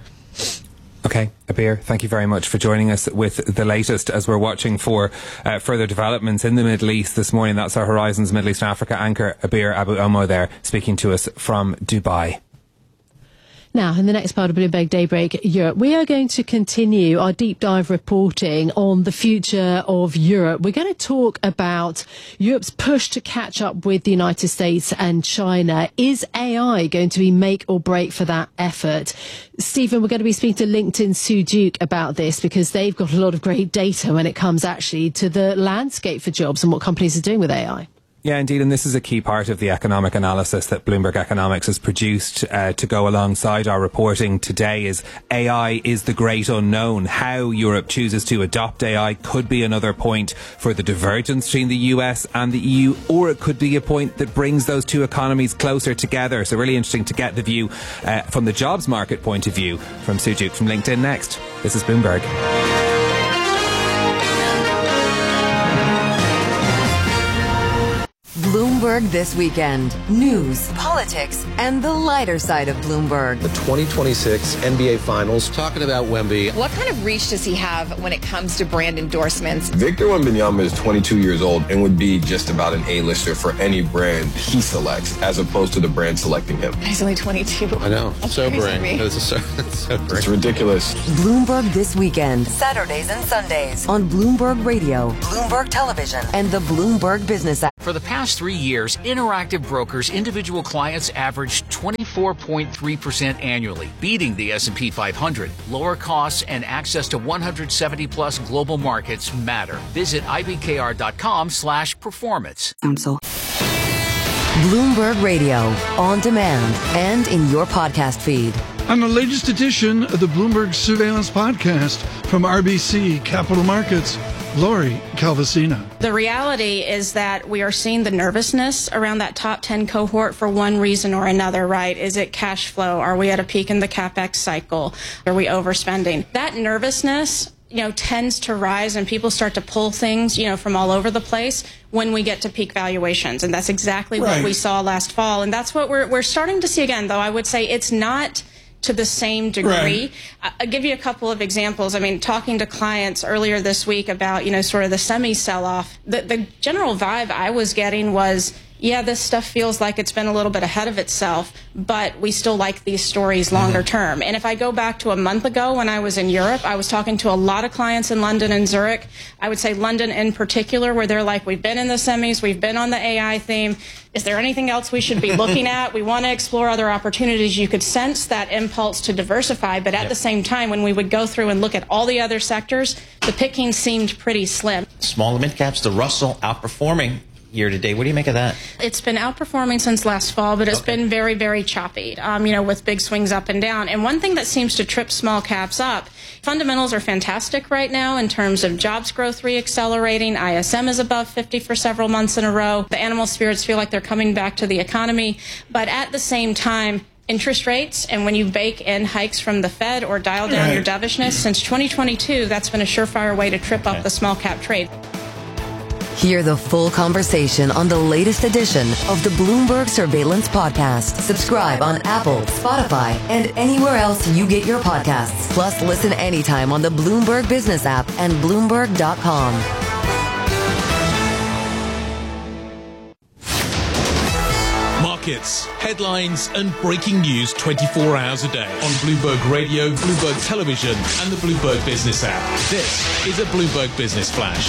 Speaker 19: Okay, Abir, thank you very much for joining us with the latest as we're watching for uh, further developments in the Middle East this morning. That's our Horizons Middle East and Africa anchor, Abir Abu Omar, there speaking to us from Dubai.
Speaker 2: Now, in the next part of Bloomberg Daybreak Europe, we are going to continue our deep dive reporting on the future of Europe. We're going to talk about Europe's push to catch up with the United States and China. Is A I going to be make or break for that effort? Stephen, we're going to be speaking to LinkedIn's Sue Duke about this because they've got a lot of great data when it comes actually to the landscape for jobs and what companies are doing with A I.
Speaker 19: Yeah, indeed, and this is a key part of the economic analysis that Bloomberg Economics has produced uh, to go alongside our reporting today. Is A I is the great unknown. How Europe chooses to adopt A I could be another point for the divergence between the U S and the E U, or it could be a point that brings those two economies closer together. So really interesting to get the view uh, from the jobs market point of view from Sujuk from LinkedIn next. This is Bloomberg.
Speaker 14: Bloomberg This Weekend. News, politics, and the lighter side of Bloomberg.
Speaker 15: The twenty twenty-six N B A Finals. Talking about Wemby.
Speaker 16: What kind of reach does he have when it comes to brand endorsements?
Speaker 20: Victor Wembanyama is twenty-two years old and would be just about an A-lister for any brand he selects, as opposed to the brand selecting him.
Speaker 16: He's only twenty-two.
Speaker 20: I know.
Speaker 16: That's
Speaker 20: Sobering.
Speaker 16: crazy.
Speaker 20: It's, so, it's sobering. It's ridiculous.
Speaker 14: Bloomberg This Weekend. Saturdays and Sundays on Bloomberg Radio, Bloomberg Television, and the Bloomberg Business app.
Speaker 21: For the past three years, Interactive Brokers individual clients averaged twenty-four point three percent annually, beating the S and P five hundred. Lower costs and access to one hundred seventy plus global markets matter. Visit I B K R dot com slash performance.
Speaker 14: Council. Bloomberg Radio, on demand and in your podcast feed.
Speaker 22: On the latest edition of the Bloomberg Surveillance Podcast from R B C Capital Markets, Lori Calvasina.
Speaker 26: The reality is that we are seeing the nervousness around that top ten cohort for one reason or another, right? Is it cash flow? Are we at a peak in the CapEx cycle? Are we overspending? That nervousness, you know, tends to rise and people start to pull things, you know, from all over the place when we get to peak valuations. And that's exactly right. What we saw last fall. And that's what we're, we're starting to see again, though I would say it's not to the same degree. Right. I'll give you a couple of examples. I mean, talking to clients earlier this week about, you know, sort of the semi sell-off, the, the general vibe I was getting was, yeah, this stuff feels like it's been a little bit ahead of itself, but we still like these stories longer mm-hmm. term. And if I go back to a month ago when I was in Europe, I was talking to a lot of clients in London and Zurich. I would say London in particular, where they're like, we've been in the semis, we've been on the A I theme. Is there anything else we should be looking at? We want to explore other opportunities. You could sense that impulse to diversify, but at yep. the same time, when we would go through and look at all the other sectors, the picking seemed pretty slim.
Speaker 27: Small and mid caps, the Russell outperforming year to date. What do you make of that?
Speaker 26: It's been outperforming since last fall, but it's
Speaker 27: okay.
Speaker 26: been very, very choppy, um, you know, with big swings up and down. And one thing that seems to trip small caps up, fundamentals are fantastic right now in terms of jobs growth reaccelerating. I S M is above fifty for several months in a row. The animal spirits feel like they're coming back to the economy. But at the same time, interest rates, and when you bake in hikes from the Fed or dial down right. your dovishness, since twenty twenty-two, that's been a surefire way to trip okay. up the small cap trade.
Speaker 14: Hear the full conversation on the latest edition of the Bloomberg Surveillance Podcast. Subscribe on Apple, Spotify, and anywhere else you get your podcasts. Plus, listen anytime on the Bloomberg Business app and Bloomberg dot com.
Speaker 17: Markets, headlines, and breaking news twenty-four hours a day on Bloomberg Radio, Bloomberg Television, and the Bloomberg Business app. This is a Bloomberg Business Flash.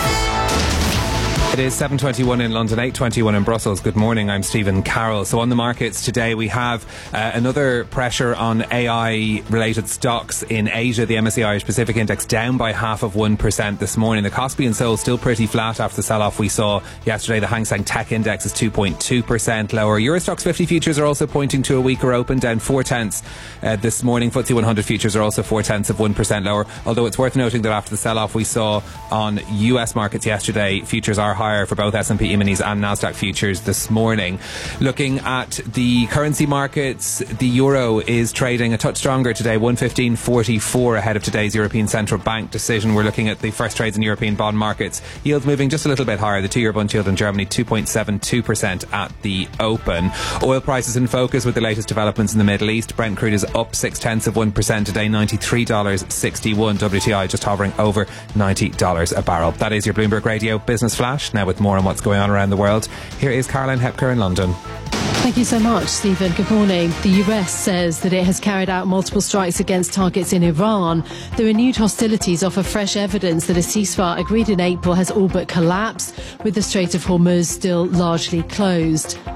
Speaker 19: It is seven twenty-one in London, eight twenty-one in Brussels. Good morning, I'm Stephen Carroll. So on the markets today we have uh, another pressure on A I-related stocks in Asia. The M S C I Irish Pacific Index down by half of one percent this morning. The Kospi and Seoul still pretty flat after the sell-off we saw yesterday. The Hang Seng Tech Index is two point two percent lower. Eurostoxx fifty futures are also pointing to a weaker open, down four-tenths uh, this morning. F T S E one hundred futures are also four-tenths of one percent lower, although it's worth noting that after the sell-off we saw on U S markets yesterday, futures are higher for both S and P E-minis and Nasdaq futures this morning. Looking at the currency markets, the euro is trading a touch stronger today, one fifteen forty-four ahead of today's European Central Bank decision. We're looking at the first trades in European bond markets. Yields moving just a little bit higher. The two-year bond yield in Germany two point seven two percent at the open. Oil prices in focus with the latest developments in the Middle East. Brent crude is up six-tenths of one percent today, ninety-three dollars sixty-one. W T I just hovering over ninety dollars a barrel. That is your Bloomberg Radio Business Flash. Now with more on what's going on around the world, here is Caroline Hepker in London.
Speaker 2: Thank you so much, Stephen. Good morning. The U S says that it has carried out multiple strikes against targets in Iran. The renewed hostilities offer fresh evidence that a ceasefire agreed in April has all but collapsed, with the Strait of Hormuz still largely closed.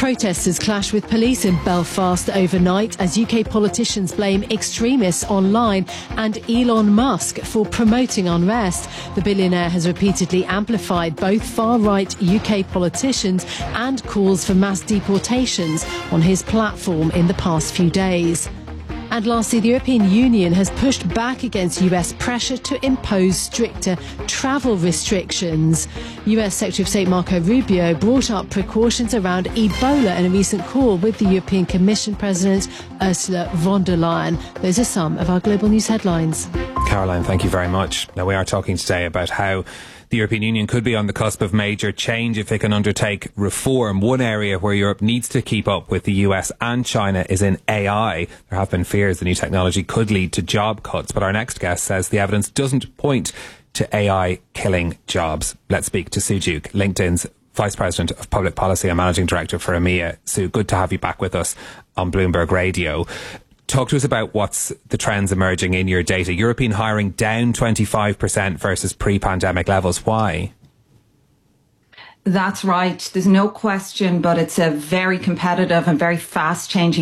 Speaker 2: Protesters clashed with police in Belfast overnight as U K politicians blame extremists online and Elon Musk for promoting unrest. The billionaire has repeatedly amplified both far-right U K politicians and calls for mass deportations on his platform in the past few days. And lastly, the European Union has pushed back against U S pressure to impose stricter travel restrictions. U S Secretary of State Marco Rubio brought up precautions around Ebola in a recent call with the European Commission President Ursula von der Leyen. Those are some of our global news headlines.
Speaker 19: Caroline, thank you very much. Now, we are talking today about how the European Union could be on the cusp of major change if it can undertake reform. One area where Europe needs to keep up with the U S and China is in A I. There have been fears the new technology could lead to job cuts, but our next guest says the evidence doesn't point to A I killing jobs. Let's speak to Sue Duke, LinkedIn's Vice President of Public Policy and Managing Director for EMEA. Sue, good to have you back with us on Bloomberg Radio. Talk to us about what's the trends emerging in your data. European hiring down twenty-five percent versus pre-pandemic levels. Why?
Speaker 1: That's right. There's no question, but it's a very competitive and very fast changing